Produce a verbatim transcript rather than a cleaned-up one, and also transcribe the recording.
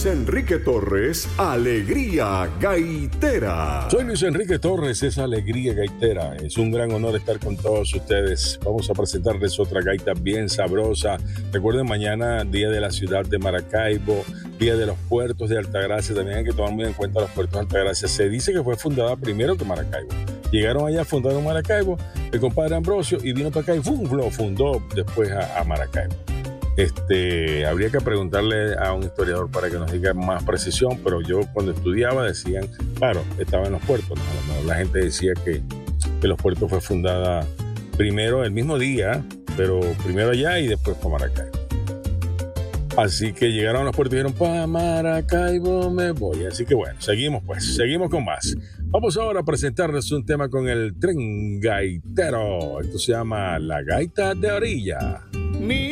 Luis Enrique Torres, Alegría Gaitera. Soy Luis Enrique Torres, es Alegría Gaitera. Es un gran honor estar con todos ustedes. Vamos a presentarles otra gaita bien sabrosa. Recuerden, mañana, Día de la Ciudad de Maracaibo, Día de los Puertos de Altagracia. También hay que tomar muy en cuenta los puertos de Altagracia. Se dice que fue fundada primero que Maracaibo. Llegaron allá, fundaron Maracaibo, el compadre Ambrosio, y vino para acá y ¡fum! Lo fundó después a, a Maracaibo. Este, habría que preguntarle a un historiador para que nos diga más precisión, pero yo cuando estudiaba decían, claro, estaba en los puertos, ¿no? A lo mejor la gente decía que, que los puertos fue fundada primero el mismo día, pero primero allá y después para Maracaibo. Así que llegaron a los puertos y dijeron, para Maracaibo me voy. Así que bueno, seguimos pues, seguimos con más. Vamos ahora a presentarles un tema con el tren gaitero. Esto se llama La Gaita de Orilla. Mi